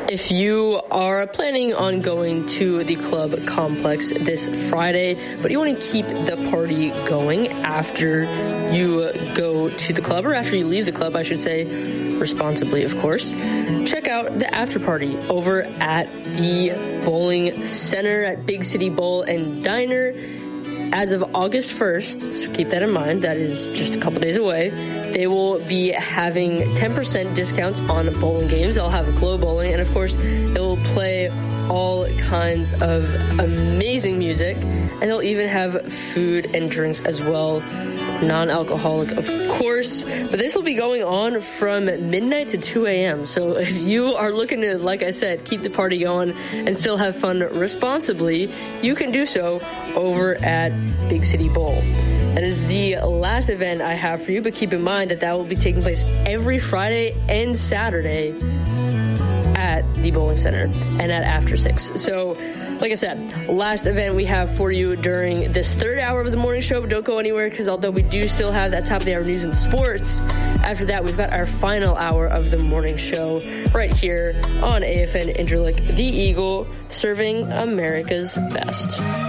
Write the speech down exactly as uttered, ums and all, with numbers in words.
If you are planning on going to the club complex this Friday, but you want to keep the party going after you go to the club, or after you leave the club, I should say, responsibly, of course, check out the after party over at the bowling center at Big City Bowl and Diner. As of August first, so keep that in mind, that is just a couple days away, they will be having ten percent discounts on bowling games. They'll have Glow Bowling, and of course, they will play all kinds of amazing music, and they'll even have food and drinks as well, non-alcoholic, of course. But this will be going on from midnight to two a.m. So if you are looking to, like I said, keep the party going and still have fun responsibly, you can do so over at Big City Bowl. That is the last event I have for you, but keep in mind that that will be taking place every Friday and Saturday at the bowling center and at after six. So, like I said, last event we have for you during this third hour of the morning show, but don't go anywhere, because although we do still have that top of the hour news and sports, after that we've got our final hour of the morning show right here on A F N Interlick, the Eagle, serving America's best.